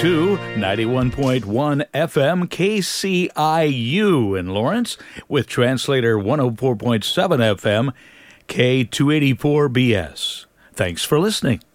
to 91.1 FM KCIU in Lawrence, with translator 104.7 FM K284BS. Thanks for listening.